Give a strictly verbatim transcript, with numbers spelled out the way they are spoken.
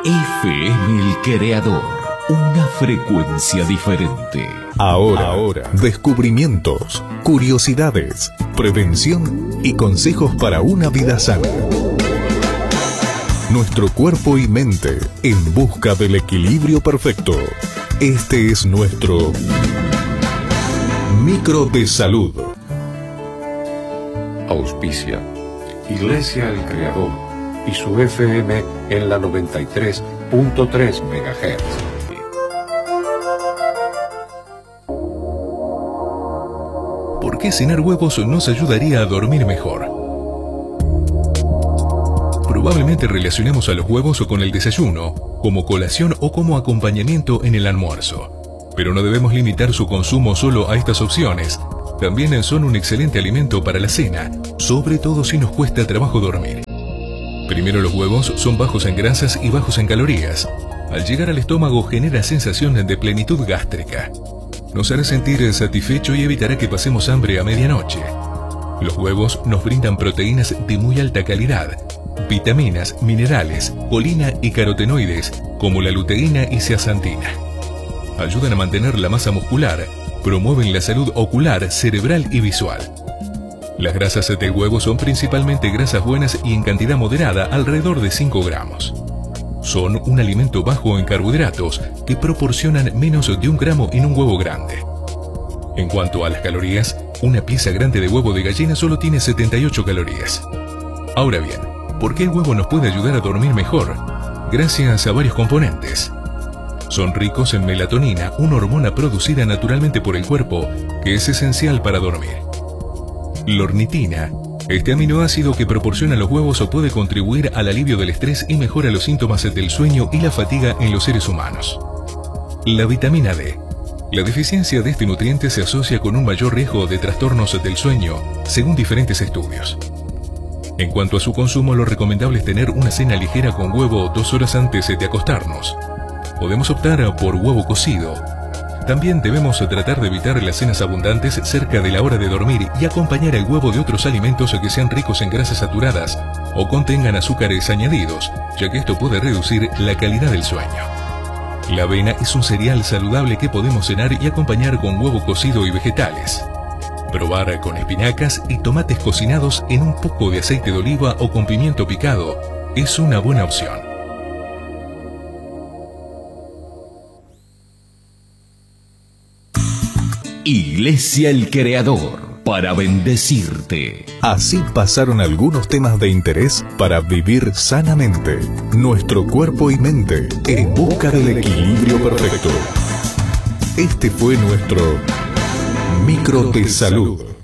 F M El Creador, una frecuencia diferente. Ahora, Ahora, descubrimientos, curiosidades, prevención y consejos para una vida sana. Nuestro cuerpo y mente en busca del equilibrio perfecto. Este es nuestro Micro de Salud. Auspicia Iglesia El Creador y su F M en la noventa y tres punto tres megahertz. ¿Por qué cenar huevos nos ayudaría a dormir mejor? Probablemente relacionemos a los huevos con el desayuno, como colación o como acompañamiento en el almuerzo. Pero no debemos limitar su consumo solo a estas opciones. También son un excelente alimento para la cena, sobre todo si nos cuesta trabajo dormir. Primero, los huevos son bajos en grasas y bajos en calorías. Al llegar al estómago genera sensación de plenitud gástrica. Nos hará sentir satisfecho y evitará que pasemos hambre a medianoche. Los huevos nos brindan proteínas de muy alta calidad, vitaminas, minerales, colina y carotenoides, como la luteína y zeaxantina. Ayudan a mantener la masa muscular, promueven la salud ocular, cerebral y visual. Las grasas del huevo son principalmente grasas buenas y en cantidad moderada, alrededor de cinco gramos. Son un alimento bajo en carbohidratos que proporcionan menos de un gramo en un huevo grande. En cuanto a las calorías, una pieza grande de huevo de gallina solo tiene setenta y ocho calorías. Ahora bien, ¿por qué el huevo nos puede ayudar a dormir mejor? Gracias a varios componentes. Son ricos en melatonina, una hormona producida naturalmente por el cuerpo que es esencial para dormir. La ornitina, este aminoácido que proporciona los huevos puede contribuir al alivio del estrés y mejora los síntomas del sueño y la fatiga en los seres humanos. La vitamina D. La deficiencia de este nutriente se asocia con un mayor riesgo de trastornos del sueño, según diferentes estudios. En cuanto a su consumo, lo recomendable es tener una cena ligera con huevo dos horas antes de acostarnos. Podemos optar por huevo cocido. También debemos tratar de evitar las cenas abundantes cerca de la hora de dormir y acompañar el huevo de otros alimentos que sean ricos en grasas saturadas o contengan azúcares añadidos, ya que esto puede reducir la calidad del sueño. La avena es un cereal saludable que podemos cenar y acompañar con huevo cocido y vegetales. Probar con espinacas y tomates cocinados en un poco de aceite de oliva o con pimiento picado es una buena opción. Iglesia El Creador, para bendecirte. Así pasaron algunos temas de interés para vivir sanamente nuestro cuerpo y mente en busca del equilibrio perfecto. Este fue nuestro Micro de Salud.